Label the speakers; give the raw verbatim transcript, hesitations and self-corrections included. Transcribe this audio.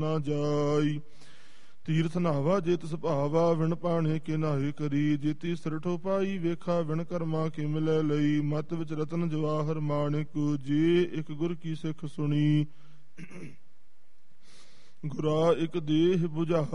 Speaker 1: ਨਾ ਜਾਈ। ਤੀਰਥ ਨਾਵਾ ਜਿਤ ਸੁਭਾਵਾ ਵਿਣ ਪਾਣੇ ਕੇ ਨਾਹੇ ਕਰੀ। ਜੀਤੀ ਸਿਰਠੋ ਪਾਈ ਵੇਖਾ ਵਿਣ ਕਰਮਾ ਕੇ ਮਿਲੈ ਲਈ। ਮਤ ਵਿੱਚ ਰਤਨ ਜਵਾਹਰ ਮਾਣਿਕ ਜੇ ਇੱਕ ਗੁਰ ਕੀ ਸਿੱਖ ਸੁਣੀ। ਗੁਰਾ ਇੱਕ ਦੇਹ ਬੁਝਾ